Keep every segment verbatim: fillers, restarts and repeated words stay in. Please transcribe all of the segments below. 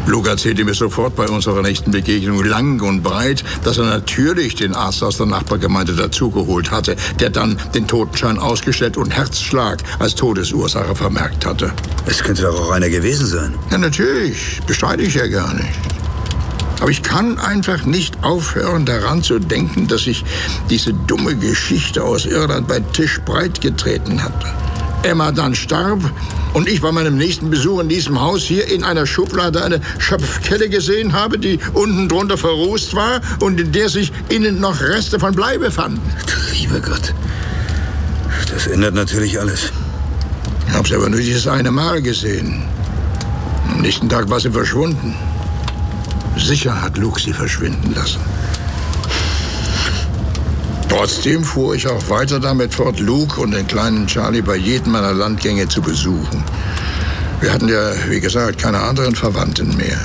Luke erzählte mir sofort bei unserer nächsten Begegnung lang und breit, dass er natürlich den Arzt aus der Nachbargemeinde dazugeholt hatte, der dann den Totenschein ausgestellt und Herzschlag als Todesursache vermerkt hatte. Es könnte doch auch einer gewesen sein. Ja, natürlich. Bestreite ich ja gar nicht. Aber ich kann einfach nicht aufhören, daran zu denken, dass sich diese dumme Geschichte aus Irland bei Tisch breit getreten hatte. Emma dann starb und ich bei meinem nächsten Besuch in diesem Haus hier in einer Schublade eine Schöpfkelle gesehen habe, die unten drunter verrußt war und in der sich innen noch Reste von Blei befanden. Lieber Gott, das ändert natürlich alles. Ich habe sie aber nur dieses eine Mal gesehen. Am nächsten Tag war sie verschwunden. Sicher hat Luke sie verschwinden lassen. Trotzdem fuhr ich auch weiter damit fort, Luke und den kleinen Charlie bei jedem meiner Landgänge zu besuchen. Wir hatten ja, wie gesagt, keine anderen Verwandten mehr.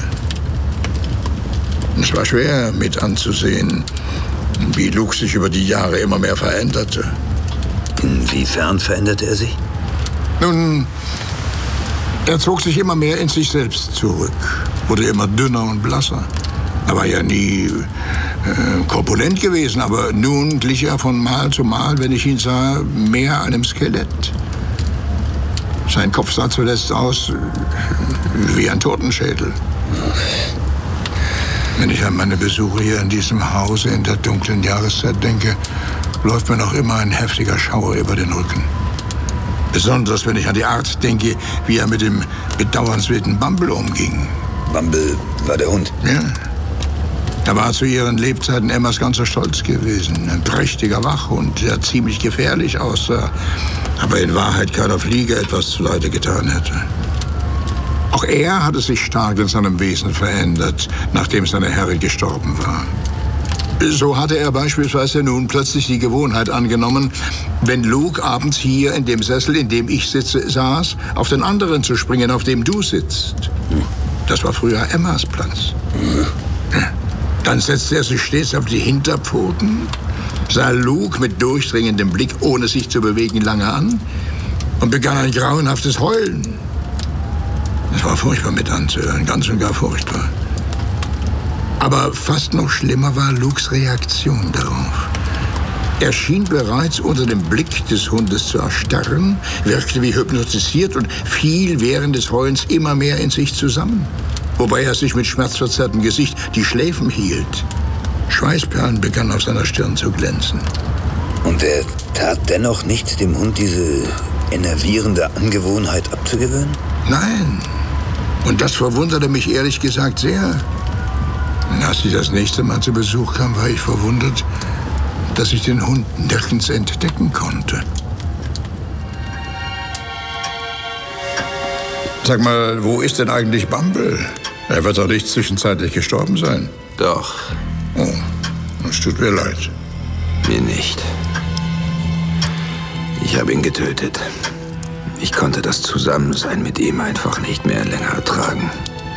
Es war schwer mit anzusehen, wie Luke sich über die Jahre immer mehr veränderte. Inwiefern veränderte er sich? Nun, er zog sich immer mehr in sich selbst zurück, wurde immer dünner und blasser. Er war ja nie äh, korpulent gewesen, aber nun glich er von Mal zu Mal, wenn ich ihn sah, mehr einem Skelett. Sein Kopf sah zuletzt aus wie ein Totenschädel. Wenn ich an meine Besuche hier in diesem Hause in der dunklen Jahreszeit denke, läuft mir noch immer ein heftiger Schauer über den Rücken. Besonders, wenn ich an die Art denke, wie er mit dem bedauernswerten Bumble umging. Bumble war der Hund? Ja. Er war zu ihren Lebzeiten Emmas ganzer Stolz gewesen. Ein prächtiger Wachhund, der ziemlich gefährlich aussah, aber in Wahrheit keiner Fliege etwas zuleide getan hätte. Auch er hatte sich stark in seinem Wesen verändert, nachdem seine Herrin gestorben war. So hatte er beispielsweise nun plötzlich die Gewohnheit angenommen, wenn Luke abends hier in dem Sessel, in dem ich sitze, saß, auf den anderen zu springen, auf dem du sitzt. Das war früher Emmas Platz. Dann setzte er sich stets auf die Hinterpfoten, sah Luke mit durchdringendem Blick, ohne sich zu bewegen, lange an und begann ein grauenhaftes Heulen. Es war furchtbar mit anzuhören, ganz und gar furchtbar. Aber fast noch schlimmer war Lukes Reaktion darauf. Er schien bereits unter dem Blick des Hundes zu erstarren, wirkte wie hypnotisiert und fiel während des Heulens immer mehr in sich zusammen. Wobei er sich mit schmerzverzerrtem Gesicht die Schläfen hielt. Schweißperlen begannen auf seiner Stirn zu glänzen. Und er tat dennoch nichts, dem Hund diese enervierende Angewohnheit abzugewöhnen? Nein. Und das verwunderte mich ehrlich gesagt sehr. Als sie das nächste Mal zu Besuch kam, war ich verwundert, dass ich den Hund nirgends entdecken konnte. Sag mal, wo ist denn eigentlich Bumble? Er wird doch nicht zwischenzeitlich gestorben sein. Doch. Oh, es tut mir leid. Mir nicht. Ich habe ihn getötet. Ich konnte das Zusammensein mit ihm einfach nicht mehr länger ertragen.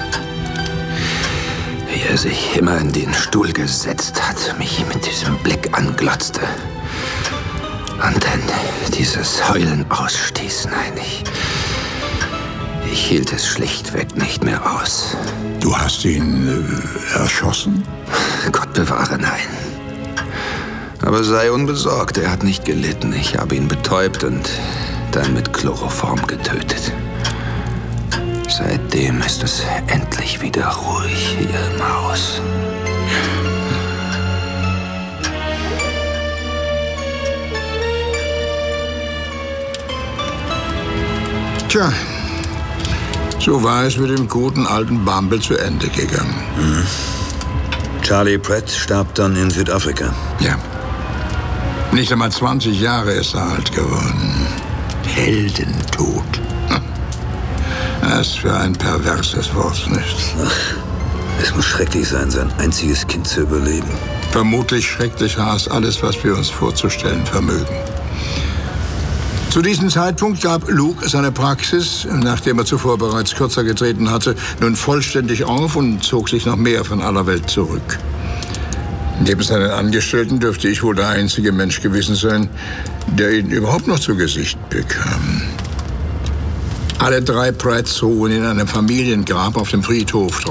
Wie er sich immer in den Stuhl gesetzt hat, mich mit diesem Blick anglotzte. Und dann dieses Heulen ausstieß. Nein, ich... Ich hielt es schlichtweg nicht mehr aus. Du hast ihn äh, erschossen? Gott bewahre, nein. Aber sei unbesorgt, er hat nicht gelitten. Ich habe ihn betäubt und dann mit Chloroform getötet. Seitdem ist es endlich wieder ruhig hier im Haus. Tja, so war es mit dem guten alten Bumble zu Ende gegangen. Mhm. Charlie Pratt starb dann in Südafrika. Ja. Nicht einmal zwanzig Jahre ist er alt geworden. Heldentod. Das ist für ein perverses Wort, nicht? Ach, es muss schrecklich sein, sein einziges Kind zu überleben. Vermutlich schrecklicher als alles, was wir uns vorzustellen vermögen. Zu diesem Zeitpunkt gab Luke seine Praxis, nachdem er zuvor bereits kürzer getreten hatte, nun vollständig auf und zog sich noch mehr von aller Welt zurück. Neben seinen Angestellten dürfte ich wohl der einzige Mensch gewesen sein, der ihn überhaupt noch zu Gesicht bekam. Alle drei Pratts ruhen in einem Familiengrab auf dem Friedhof